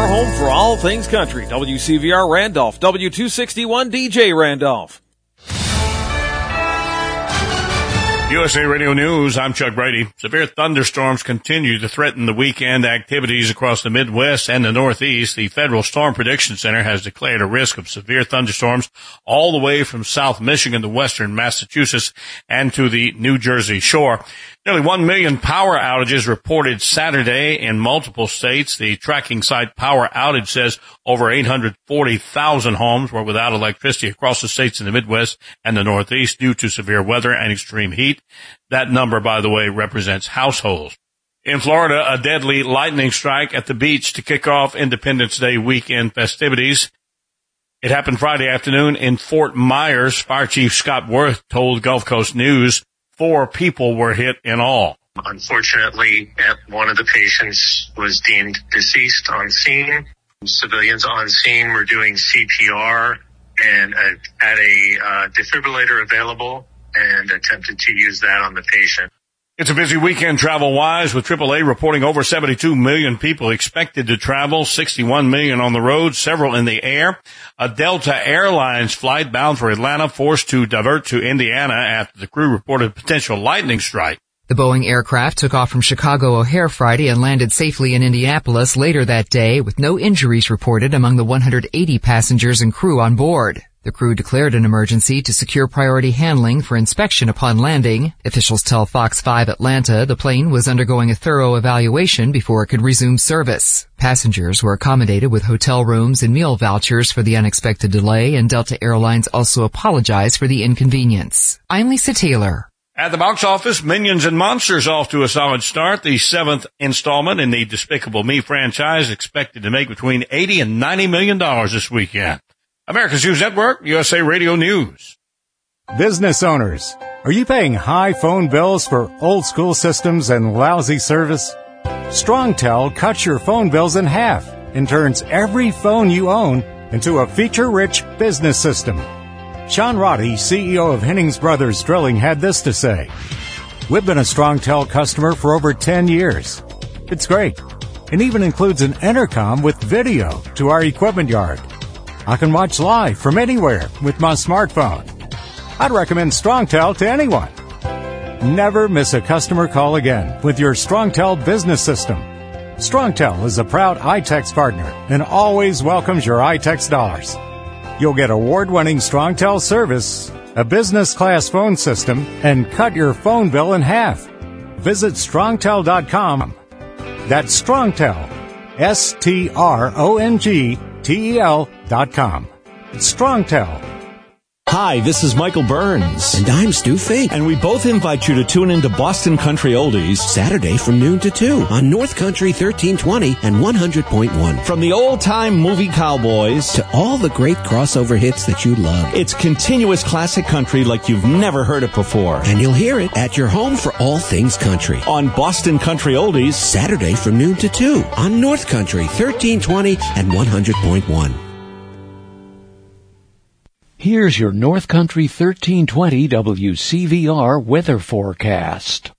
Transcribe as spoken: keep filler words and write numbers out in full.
your home for all things country. W C V R Randolph, W two sixty-one D J Randolph. U S A Radio News, I'm Chuck Brady. Severe thunderstorms continue to threaten the weekend activities across the Midwest and the Northeast. The Federal Storm Prediction Center has declared a risk of severe thunderstorms all the way from South Michigan to western Massachusetts and to the New Jersey shore. Nearly one million power outages reported Saturday in multiple states. The tracking site Power Outage says over eight hundred forty thousand homes were without electricity across the states in the Midwest and the Northeast due to severe weather and extreme heat. That number, by the way, represents households. In Florida, a deadly lightning strike at the beach to kick off Independence Day weekend festivities. It happened Friday afternoon in Fort Myers. Fire Chief Scott Worth told Gulf Coast News four people were hit in all. Unfortunately, one of the patients was deemed deceased on scene. Civilians on scene were doing C P R and had a uh, defibrillator available and attempted to use that on the patient. It's a busy weekend travel-wise, with triple A reporting over seventy-two million people expected to travel, sixty-one million on the road, several in the air. A Delta Airlines flight bound for Atlanta forced to divert to Indiana after the crew reported potential lightning strike. The Boeing aircraft took off from Chicago O'Hare Friday and landed safely in Indianapolis later that day, with no injuries reported among the one hundred eighty passengers and crew on board. The crew declared an emergency to secure priority handling for inspection upon landing. Officials tell Fox five Atlanta the plane was undergoing a thorough evaluation before it could resume service. Passengers were accommodated with hotel rooms and meal vouchers for the unexpected delay, and Delta Airlines also apologized for the inconvenience. I'm Lisa Taylor. At the box office, Minions and Monsters off to a solid start. The seventh installment in the Despicable Me franchise expected to make between eighty and ninety million dollars this weekend. America's News Network, U S A Radio News. Business owners, are you paying high phone bills for old school systems and lousy service? StrongTel cuts your phone bills in half and turns every phone you own into a feature-rich business system. Sean Roddy, C E O of Hennings Brothers Drilling, had this to say. We've been a StrongTel customer for over ten years. It's great. It even includes an intercom with video to our equipment yard. I can watch live from anywhere with my smartphone. I'd recommend StrongTel to anyone. Never miss a customer call again with your StrongTel business system. StrongTel is a proud iTex partner and always welcomes your iTex dollars. You'll get award-winning StrongTel service, a business-class phone system, and cut your phone bill in half. Visit strongtel dot com. That's StrongTel, S T R O N G T E L dot com. It's StrongTel. Hi, this is Michael Burns. And I'm Stu Fink. And we both invite you to tune into Boston Country Oldies Saturday from noon to two on North Country thirteen twenty and one hundred point one. From the old-time movie cowboys to all the great crossover hits that you love. It's continuous classic country like you've never heard it before. And you'll hear it at your home for all things country. On Boston Country Oldies Saturday from noon to two on North Country thirteen twenty and one hundred point one. Here's your North Country thirteen twenty W C V R weather forecast.